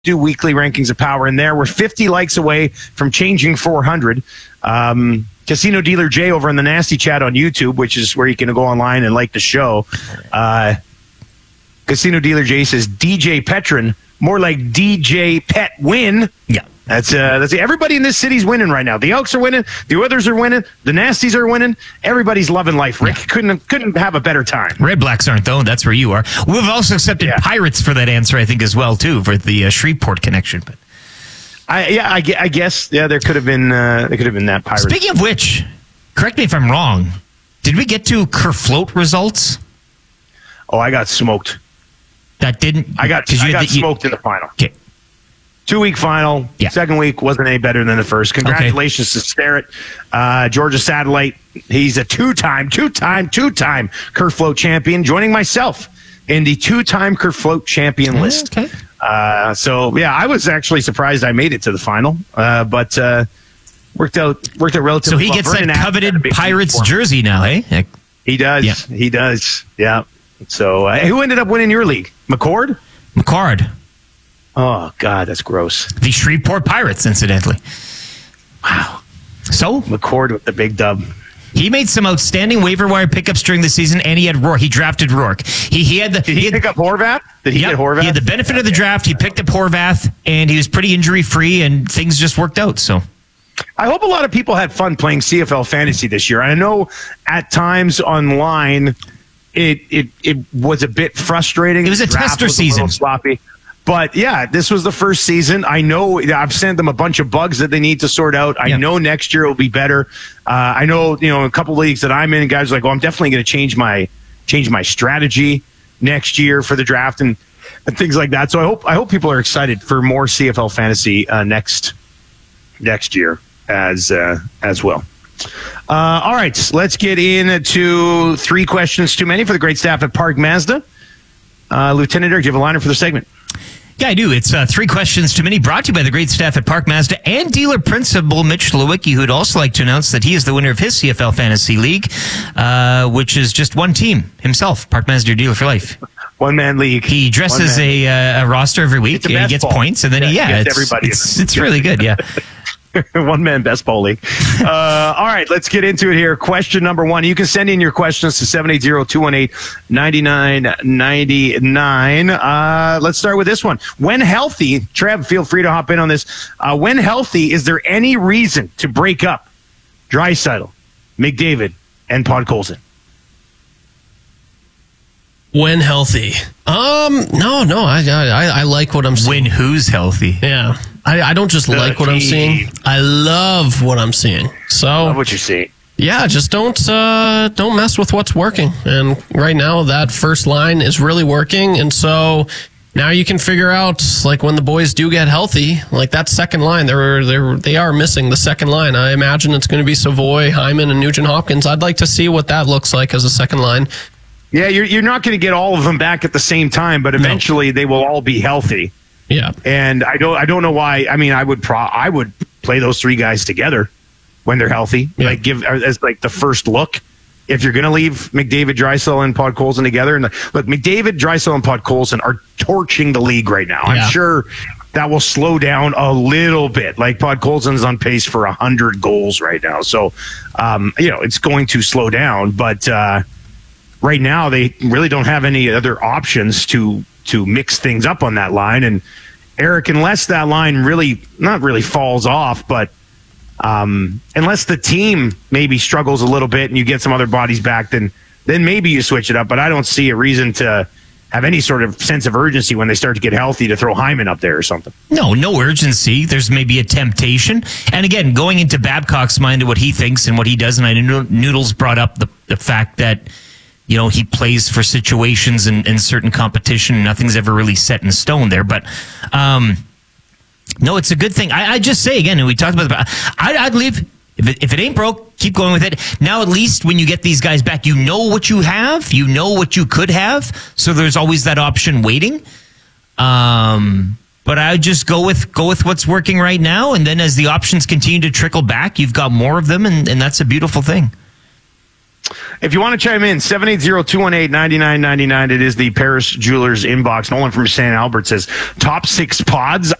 do weekly rankings of power in there. We're 50 likes away from changing 400. Casino Dealer J over in the Nasty Chat on YouTube, which is where you can go online and like the show. Casino Dealer J says DJ Petron, more like DJ Pet Win. Yeah. That's everybody in this city's winning right now. The Elks are winning, the Oilers are winning, the Nasties are winning. Everybody's loving life. Rick couldn't have a better time. Red Blacks aren't though. That's where you are. We've also accepted Pirates for that answer, I think, as well too, for the Shreveport connection. But I guess there could have been that Pirates. Speaking of which, correct me if I'm wrong. Did we get to Kerfloat results? Oh, I got smoked. That didn't. I got smoked in the final. Okay. 2-week final. Yeah. Second week wasn't any better than the first. Congratulations to Starrett. Georgia Satellite. He's a two-time Kerfloat champion, joining myself in the two-time Kerfloat champion list. Okay. So I was actually surprised I made it to the final, but worked out relatively. So he gets that coveted Pirates jersey now, eh? He does. Yeah. He does. Yeah. So who ended up winning your league? McCord. Oh, God, that's gross. The Shreveport Pirates, incidentally. Wow. So? McCord with the big dub. He made some outstanding waiver wire pickups during the season, and he had Rourke. He drafted Rourke. Did he pick up Horvath? Did he get Horvath? He had the benefit of the draft. He picked up Horvath, and he was pretty injury-free, and things just worked out. So, I hope a lot of people had fun playing CFL Fantasy this year. I know at times online it was a bit frustrating. It was a tester season. A little sloppy. But, this was the first season. I know I've sent them a bunch of bugs that they need to sort out. I know next year will be better. I know, a couple leagues that I'm in, guys are like, I'm definitely going to change my strategy next year for the draft and things like that. So I hope people are excited for more CFL Fantasy next year as well. All right, let's get into 3 questions too many for the great staff at Park Mazda. Lieutenant Eric, do you have a liner for the segment? Yeah, I do. It's 3 questions too many, brought to you by the great staff at Park Mazda and dealer principal Mitch Lewicki, who'd also like to announce that he is the winner of his CFL Fantasy League, which is just one team, himself, Park Mazda, your dealer for life. One-man league. He dresses a roster every week, and he gets points, and then it's really good, yeah. One-man best ball league. All right, let's get into it here. Question number 1. You can send in your questions to 780-218-9999. Let's start with this one. When healthy, Trev, feel free to hop in on this. When healthy, is there any reason to break up Draisaitl, McDavid, and Podkolzin? When healthy? No. I like what I'm seeing. When who's healthy? Yeah. I don't just like what I'm seeing. I love what I'm seeing. So love what you're seeing. Yeah, just don't mess with what's working. And right now, that first line is really working. And so now you can figure out, like, when the boys do get healthy, like that second line, they are missing the second line. I imagine it's going to be Savoy, Hyman, and Nugent Hopkins. I'd like to see what that looks like as a second line. Yeah, you're not going to get all of them back at the same time, but eventually they will all be healthy. Yeah, and I don't know why. I mean, I would play those 3 guys together when they're healthy. Yeah. Like give as like the first look. If you're going to leave McDavid, Draisaitl, and Podkolzin together, and look, McDavid, Draisaitl, and Podkolzin are torching the league right now. Yeah. I'm sure that will slow down a little bit. Like Podkolzin's on pace for 100 goals right now, so it's going to slow down. But right now, they really don't have any other options to mix things up on that line. And Eric, unless that line not really falls off, but unless the team maybe struggles a little bit and you get some other bodies back, then maybe you switch it up. But I don't see a reason to have any sort of sense of urgency when they start to get healthy to throw Hyman up there or something. No urgency. There's maybe a temptation. And again, going into Babcock's mind of what he thinks and what he does, and I know Noodles brought up the fact that he plays for situations in certain competition, and nothing's ever really set in stone there. But no, it's a good thing. I just say again, and we talked about I'd leave. If it ain't broke, keep going with it. Now, at least when you get these guys back, you know what you have, you know what you could have. So there's always that option waiting. But I just go with what's working right now, and then as the options continue to trickle back, you've got more of them, and that's a beautiful thing. If you want to chime in, 780-218-9999. It is the Paris Jewelers inbox. Nolan from St. Albert says, top 6 pods.